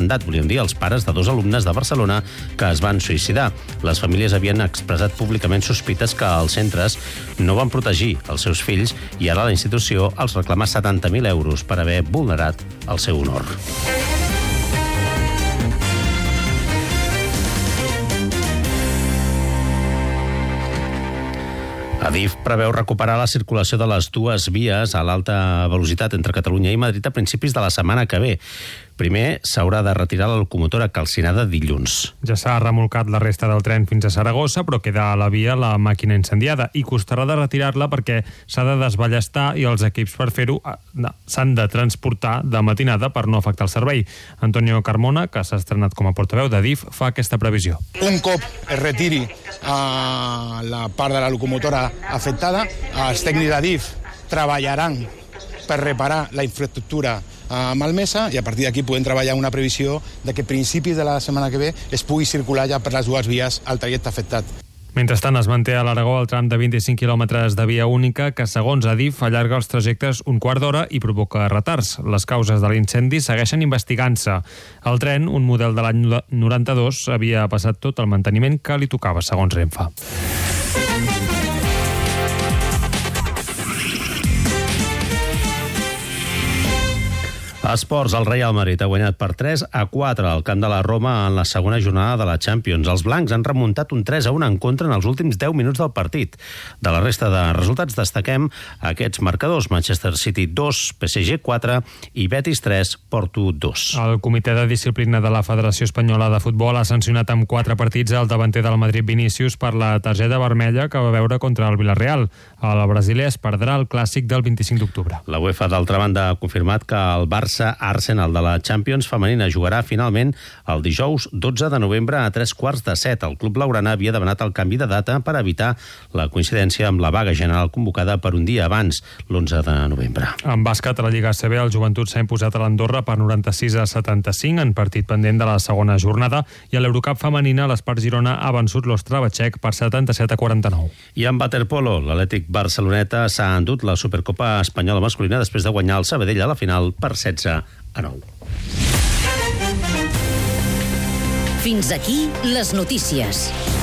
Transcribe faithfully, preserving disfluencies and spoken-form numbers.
mandat, volíem dir, els pares de dos alumnes de Barcelona que es van suïcidar. Les famílies havien expressat públicament sospites que els centres no van protegir els seus fills i ara la institució els reclama setanta mil euros per haver vulnerat el seu honor. Adif preveu recuperar la circulació de les dues vies a l'alta velocitat entre Catalunya i Madrid a principis de la setmana que ve. Primer, s'haurà de retirar la locomotora calcinada dilluns. Ja s'ha remolcat la resta del tren fins a Saragossa, però queda a la via la màquina incendiada i costarà de retirar-la perquè s'ha de desballestar i els equips per fer-ho s'han de transportar de matinada per no afectar el servei. Antonio Carmona, que s'ha estrenat com a portaveu d'Adif, fa aquesta previsió. Un cop es retiri a la part de la locomotora afectada, els tècnics d'Adif treballaran per reparar la infraestructura malmesa i a partir d'aquí podem treballar una previsió de que a principis de la setmana que ve es pugui circular ja per les dues vies al trajecte afectat. Mentrestant, es manté a l'Aragó el tram de vint-i-cinc quilòmetres de via única que, segons Adif, allarga els trajectes un quart d'hora i provoca retards. Les causes de l'incendi segueixen investigant-se. El tren, un model de l'any noranta-dos, havia passat tot el manteniment que li tocava, segons Renfe. Esports, el Real Madrid ha guanyat per tres a quatre al camp de la Roma en la segona jornada de la Champions. Els blancs han remuntat un tres a un en contra en els últims deu minuts del partit. De la resta de resultats destaquem aquests marcadors: Manchester City dos, P S G quatre i Betis tres, Porto dos. El Comitè de Disciplina de la Federació Espanyola de Futbol ha sancionat amb quatre partits el davanter del Madrid Vinícius per la targeta vermella que va veure contra el Villarreal. El brasiler es perdrà el clàssic del vint-i-cinc d'octubre. La UEFA, d'altra banda, ha confirmat que el Barça Arsenal de la Champions femenina jugarà finalment el dijous dotze de novembre a tres quarts de set. El club blaugrana havia demanat el canvi de data per evitar la coincidència amb la vaga general convocada per un dia abans, l'onze de novembre. En bàsquet, a la Lliga A C B, el Joventut s'ha imposat a l'Andorra per noranta-sis a setanta-cinc en partit pendent de la segona jornada, i a l'Eurocup femenina l'Espart Girona ha vençut l'Ostrava Txec per setanta-set a quaranta-nou. I en waterpolo, l'Atlètic Barceloneta s'ha endut la Supercopa Espanyola masculina després de guanyar el Sabadell a la final per setze a nou. Fins aquí les notícies.